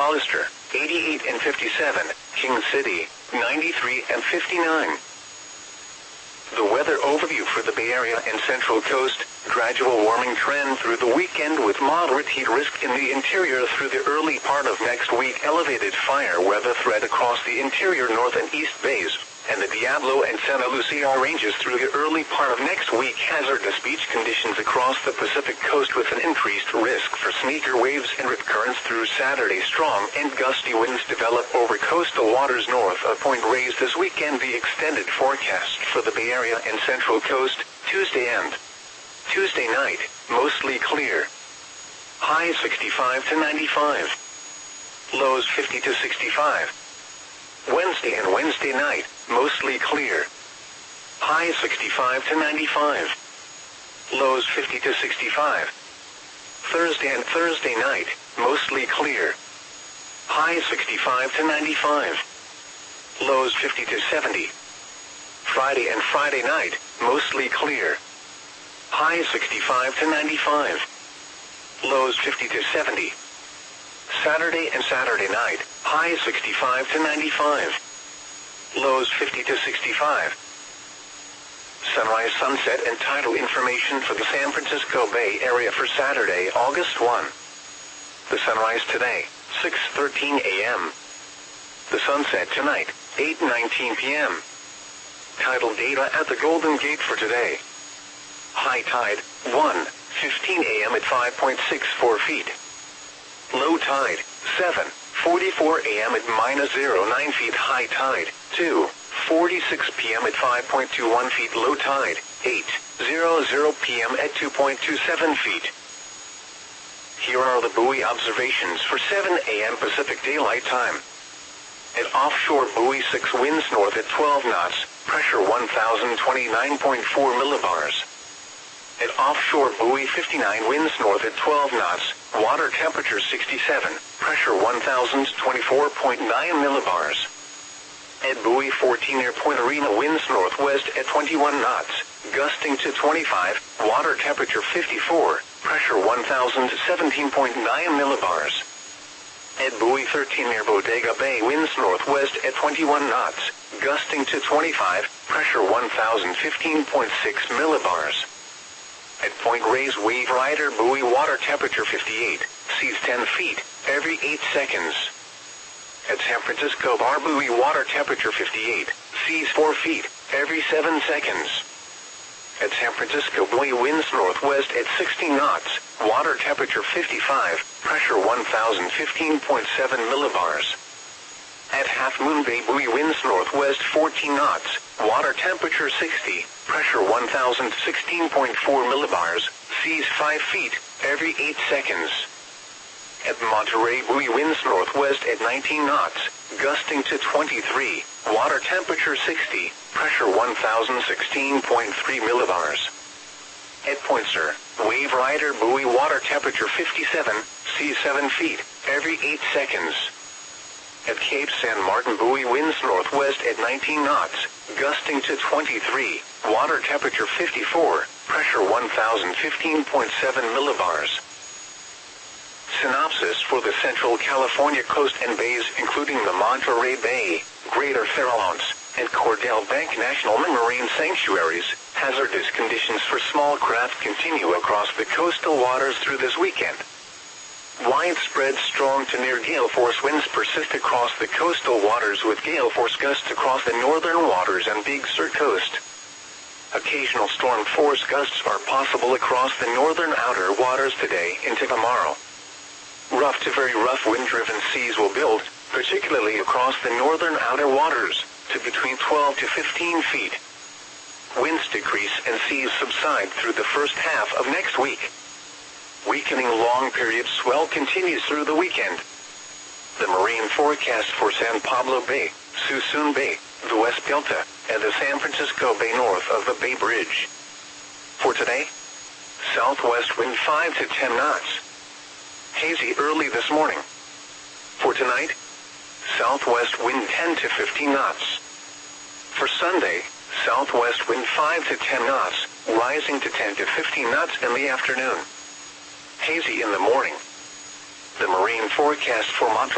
Hollister, 88 and 57, King City, 93 and 59. The weather overview for the Bay Area and Central Coast: gradual warming trend through the weekend with moderate heat risk in the interior through the early part of next week. Elevated fire weather threat across the interior North and East Bays and the Diablo and Santa Lucia ranges through the early part of next week. Hazardous beach conditions across the Pacific Coast with an increased risk for sneaker waves and rip currents through Saturday. Strong and gusty winds develop over coastal waters north of Point Reyes this weekend. The extended forecast for the Bay Area and Central Coast: Tuesday night, mostly clear. Highs 65 to 95. Lows 50 to 65. Wednesday and Wednesday night, mostly clear. Highs 65 to 95. Lows 50 to 65. Thursday and Thursday night, mostly clear. Highs 65 to 95. Lows 50 to 70. Friday and Friday night, mostly clear. Highs 65 to 95. Lows 50 to 70. Saturday and Saturday night, highs 65 to 95. Lows 50 to 65. Sunrise, sunset, and tidal information for the San Francisco Bay Area for Saturday, August 1. The sunrise today, 6:13 a.m. The sunset tonight, 8:19 p.m. Tidal data at the Golden Gate for today. High tide, 1:15 a.m. at 5.64 feet. Low tide, 7:44 a.m. at -0.9 feet. High tide, 2:46 p.m. at 5.21 feet. Low tide, 8:00 p.m. at 2.27 feet. Here are the buoy observations for 7 a.m. Pacific Daylight Time. At offshore buoy 6, winds north at 12 knots, pressure 1029.4 millibars. At offshore buoy 59, winds north at 12 knots, water temperature 67, pressure 1024.9 millibars. At buoy 14 near Point Arena, winds northwest at 21 knots, gusting to 25, water temperature 54, pressure 1017.9 millibars. At buoy 13 near Bodega Bay, winds northwest at 21 knots, gusting to 25, pressure 1015.6 millibars. At Point Reyes, wave rider buoy, water temperature 58, seas 10 feet, every 8 seconds. At San Francisco Bar buoy, water temperature 58, seas 4 feet, every 7 seconds. At San Francisco buoy, winds northwest at 60 knots, water temperature 55, pressure 1015.7 millibars. At Half Moon Bay buoy, winds northwest 14 knots, water temperature 60, pressure 1016.4 millibars, seas 5 feet, every 8 seconds. At Monterey buoy, winds northwest at 19 knots, gusting to 23, water temperature 60, pressure 1016.3 millibars. At Point Sur, wave rider buoy, water temperature 57, seas 7 feet, every 8 seconds. At Cape San Martin buoy, winds northwest at 19 knots, gusting to 23, water temperature 54, pressure 1015.7 millibars. Synopsis for the Central California coast and bays, including the Monterey Bay, Greater Farallones, and Cordell Bank National Marine Sanctuaries. Hazardous conditions for small craft continue across the coastal waters through this weekend. Widespread strong to near gale force winds persist across the coastal waters with gale force gusts across the northern waters and Big Sur coast. Occasional storm force gusts are possible across the northern outer waters today into tomorrow. Rough to very rough wind-driven seas will build, particularly across the northern outer waters, to between 12 to 15 feet. Winds decrease and seas subside through the first half of next week. Weakening long-period swell continues through the weekend. The marine forecast for San Pablo Bay, Suisun Bay, the West Delta, and the San Francisco Bay north of the Bay Bridge. For today, southwest wind 5 to 10 knots. Hazy early this morning. For tonight, southwest wind 10 to 15 knots. For Sunday, southwest wind 5 to 10 knots, rising to 10 to 15 knots in the afternoon. Hazy in the morning. The marine forecast for Monterey